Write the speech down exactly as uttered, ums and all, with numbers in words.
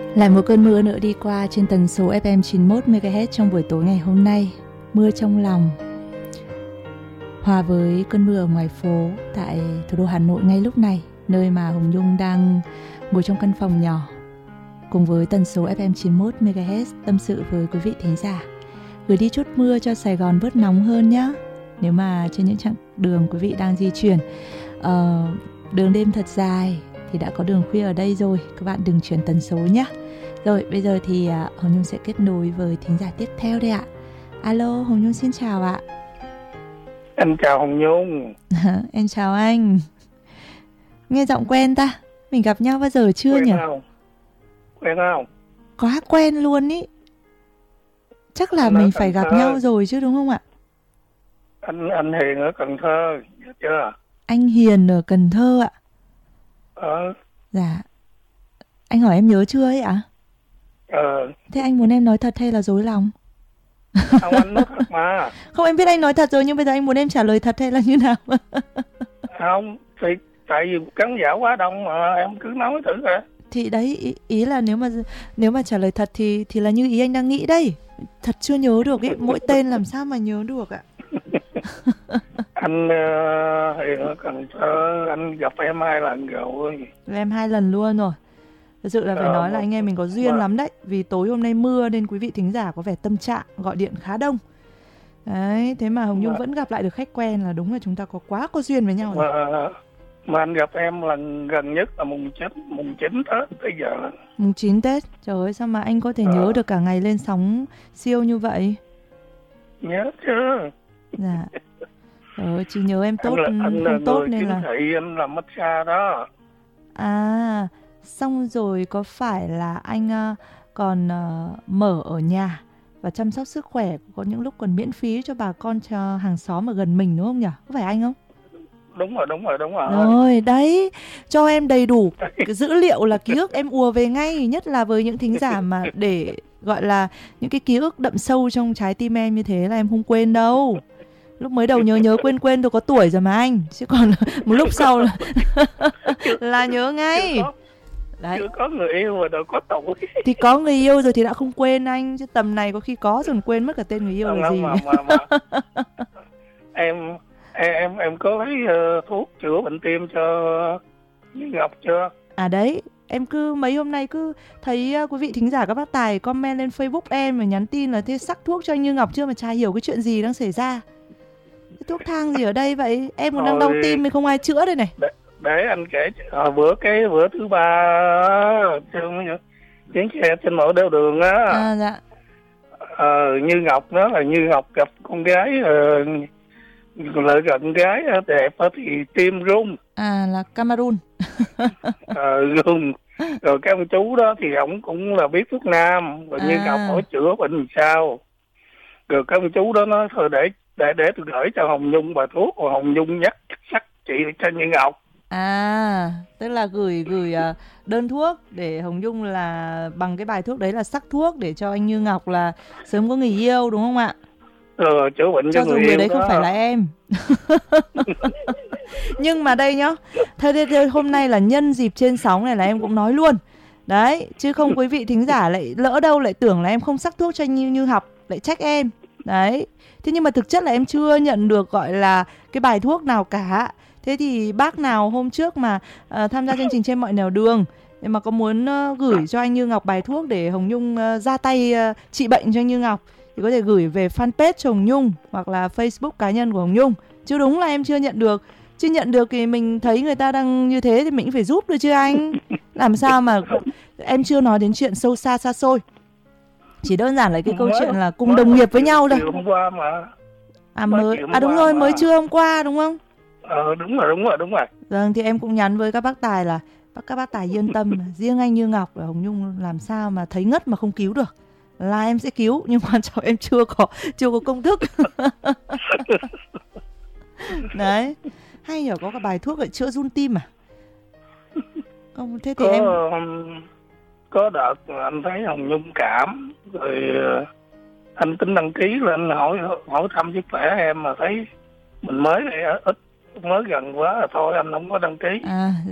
Lại một cơn mưa nữa đi qua trên tần số ép em chín mươi mốt mê ga héc trong buổi tối ngày hôm nay. Mưa trong lòng hòa với cơn mưa ở ngoài phố tại thủ đô Hà Nội ngay lúc này, nơi mà Hồng Nhung đang ngồi trong căn phòng nhỏ cùng với tần số ép em chín mươi mốt mê ga héc tâm sự với quý vị thính giả. Gửi đi chút mưa cho Sài Gòn bớt nóng hơn nhé. Nếu mà trên những chặng đường quý vị đang di chuyển, uh, đường đêm thật dài thì đã có đường khuya ở đây rồi, các bạn đừng chuyển tần số nhé. Rồi bây giờ thì uh, Hồng Nhung sẽ kết nối với thính giả tiếp theo đây ạ. Alo, Hồng Nhung xin chào ạ. Anh chào Hồng Nhung. Em chào anh. Nghe giọng quen ta, mình gặp nhau bao giờ chưa quen nhỉ? Không? Quen không? Quá quen luôn ý. Chắc là Anh mình ở phải Cần gặp Thơ. nhau rồi chứ đúng không ạ? Anh anh Hiền ở Cần Thơ, biết chưa? Anh Hiền ở Cần Thơ ạ. Ờ. Dạ. Anh hỏi em nhớ chưa ấy ạ? Ờ. Thế anh muốn em nói thật hay là dối lòng? Không, anh nói thật mà. Không, em biết anh nói thật rồi, nhưng bây giờ anh muốn em trả lời thật hay là như nào? Không, thì tại vì khán giả quá đông mà em cứ nói thử coi. Thì đấy, ý, ý là nếu mà nếu mà trả lời thật thì thì là như ý anh đang nghĩ đây. Thật chưa nhớ được ý, mỗi tên làm sao mà nhớ được ạ? Anh uh, Hiền ở Cần Thơ, anh gặp em hai lần rồi. Em hai lần luôn rồi. Thật sự là phải Ờ, nói là một- anh em mình có duyên mà- lắm đấy. Vì tối hôm nay mưa nên quý vị thính giả có vẻ tâm trạng gọi điện khá đông. Đấy, thế mà Hồng Nhung Mà- vẫn gặp lại được khách quen là đúng là chúng ta có quá có duyên với nhau rồi. Mà, mà anh gặp em lần gần nhất là mùng chín, mùng chín Tết tới giờ. Mùng chín Tết, trời ơi sao mà anh có thể Ờ. nhớ được cả ngày lên sóng siêu như vậy? Nhớ chưa? Dạ. Trời ơi, chỉ nhớ em tốt, Anh là, anh là không tốt người nên kiến là... thị, anh làm massage đó. À, xong rồi có phải là anh ờ, còn ờ, mở ở nhà và chăm sóc sức khỏe, có những lúc còn miễn phí cho bà con cho hàng xóm ở gần mình đúng không nhỉ? Có phải anh không? Đúng rồi, đúng rồi, đúng rồi. Rồi, đấy, cho em đầy đủ cái dữ liệu là ký ức em ùa về ngay, nhất là với những thính giả mà để gọi là những cái ký ức đậm sâu trong trái tim em như thế là em không quên đâu. Lúc mới đầu nhớ nhớ quên quên tôi có tuổi rồi mà anh, chứ còn một lúc sau là, là nhớ ngay. Chưa có, Đấy, chưa có người yêu mà đâu có tuổi. thì có người yêu rồi thì đã không quên anh, chứ tầm này có khi có rồi còn quên mất cả tên người yêu Không, là không, gì. mà, mà, mà. em em em em có lấy uh, thuốc chữa bệnh tim cho Như Ngọc chưa? À đấy, em cứ mấy hôm nay cứ thấy uh, quý vị thính giả các bác tài comment lên Facebook em và nhắn tin là thế sắc thuốc cho anh Như Ngọc chưa, mà chả hiểu cái chuyện gì đang xảy ra. Cái thuốc thang gì ở đây vậy? Em còn đang đau Thôi. tim thì không ai chữa đây này. Để, để anh kể à, bữa cái bữa thứ ba trên chuyến xe trên mẫu đeo đường á. À dạ. Ờ, Như Ngọc đó là Như Ngọc gặp con gái uh, lại gặp con gái đẹp á thì tim rung. À là Cameroon. Ờ, rung. Rồi cái ông chú đó thì ổng cũng là biết thuốc nam, rồi Như À. Ngọc hỏi chữa bệnh làm sao. Rồi cái ông chú đó nói thôi để để để tôi gửi cho Hồng Nhung bài thuốc, rồi Hồng Nhung nhắc sắc chị cho Như Ngọc. À, tức là gửi gửi uh, đơn thuốc để Hồng Nhung là bằng cái bài thuốc đấy là sắc thuốc để cho anh Như Ngọc là sớm có người yêu đúng không ạ? Rồi chữa bệnh cho, Cho dù người người yêu đấy đó. không phải là em. Nhưng mà đây nhá, thế, thế, thế hôm nay là nhân dịp trên sóng này là em cũng nói luôn. Đấy, chứ không quý vị thính giả lại lỡ đâu lại tưởng là em không sắc thuốc cho anh Như Như học, lại trách em. Đấy. Thế nhưng mà thực chất là em chưa nhận được gọi là cái bài thuốc nào cả. Thế thì bác nào hôm trước mà uh, tham gia chương trình Trên Mọi Nẻo Đường mà có muốn uh, gửi cho anh Như Ngọc bài thuốc để Hồng Nhung uh, ra tay uh, trị bệnh cho anh Như Ngọc thì có thể gửi về fanpage cho Hồng Nhung hoặc là Facebook cá nhân của Hồng Nhung. Chứ đúng là em chưa nhận được. Chứ nhận được thì mình thấy người ta đang như thế thì mình cũng phải giúp được chứ anh. Làm sao mà em chưa nói đến chuyện sâu xa xa xôi. Chỉ đơn giản là cái câu Mới- chuyện là cùng mới đồng nghiệp với nhau thôi. chiều hôm qua mà. À mới mới chiều hôm à đúng qua rồi, mà. mới trưa hôm qua đúng không? Ờ đúng rồi, đúng rồi, đúng rồi. Vâng, thì em cũng nhắn với các bác tài là bác các bác tài yên tâm, riêng anh Như Ngọc và Hồng Nhung làm sao mà thấy ngất mà không cứu được là em sẽ cứu, nhưng quan trọng em chưa có chưa có công thức. Đấy. Hay nhờ có cả bài thuốc để chữa run tim à? Không, thế thì Có em um, có đợt anh thấy Hồng Nhung cảm rồi uh, anh tính đăng ký lên hỏi hỏi thăm sức khỏe em mà thấy mình mới đây ít mới gần quá rồi thôi anh không có đăng ký. à